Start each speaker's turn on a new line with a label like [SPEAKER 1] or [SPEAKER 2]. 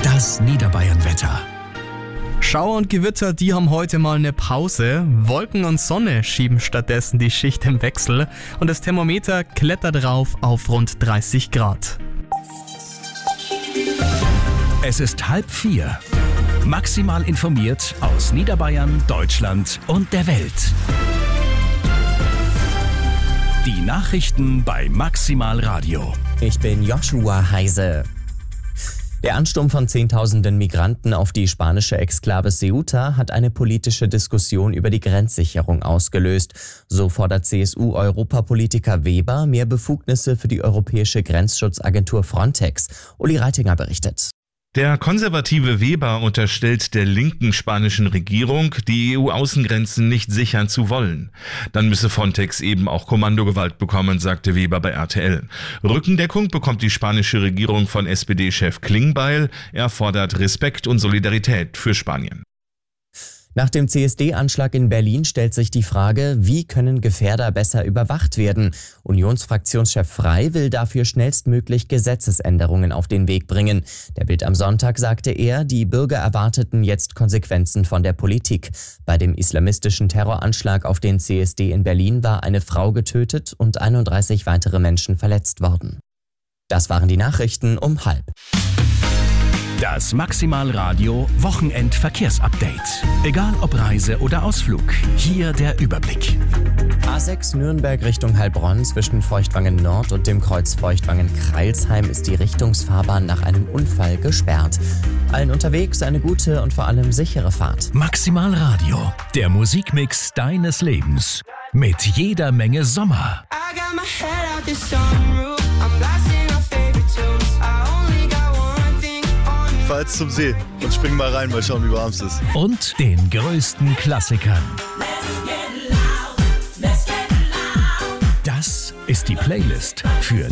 [SPEAKER 1] Das Niederbayern-Wetter.
[SPEAKER 2] Schauer und Gewitter, die haben heute mal eine Pause. Wolken und Sonne schieben stattdessen die Schicht im Wechsel und das Thermometer klettert rauf auf rund 30 Grad.
[SPEAKER 1] Es ist 3:30. Maximal informiert aus Niederbayern, Deutschland und der Welt. Die Nachrichten bei Maximal Radio.
[SPEAKER 3] Ich bin Joshua Heise. Der Ansturm von Zehntausenden Migranten auf die spanische Exklave Ceuta hat eine politische Diskussion über die Grenzsicherung ausgelöst. So fordert CSU-Europapolitiker Weber mehr Befugnisse für die europäische Grenzschutzagentur Frontex. Uli Reitinger berichtet.
[SPEAKER 4] Der konservative Weber unterstellt der linken spanischen Regierung, die EU-Außengrenzen nicht sichern zu wollen. Dann müsse Frontex eben auch Kommandogewalt bekommen, sagte Weber bei RTL. Rückendeckung bekommt die spanische Regierung von SPD-Chef Klingbeil. Er fordert Respekt und Solidarität für Spanien.
[SPEAKER 3] Nach dem CSD-Anschlag in Berlin stellt sich die Frage, wie können Gefährder besser überwacht werden? Unionsfraktionschef Frey will dafür schnellstmöglich Gesetzesänderungen auf den Weg bringen. Der Bild am Sonntag sagte er, die Bürger erwarteten jetzt Konsequenzen von der Politik. Bei dem islamistischen Terroranschlag auf den CSD in Berlin war eine Frau getötet und 31 weitere Menschen verletzt worden. Das waren die Nachrichten um 12:30.
[SPEAKER 1] Das Maximal Radio Wochenendverkehrsupdate. Egal ob Reise oder Ausflug, hier der Überblick.
[SPEAKER 3] A6 Nürnberg Richtung Heilbronn zwischen Feuchtwangen Nord und dem Kreuz Feuchtwangen-Kreilsheim ist die Richtungsfahrbahn nach einem Unfall gesperrt. Allen unterwegs eine gute und vor allem sichere Fahrt.
[SPEAKER 1] Maximal Radio, der Musikmix deines Lebens. Mit jeder Menge Sommer.
[SPEAKER 5] Ich fahr jetzt zum See und spring mal rein, mal schauen, wie warm es ist.
[SPEAKER 1] Und den größten Klassikern. Das ist die Playlist für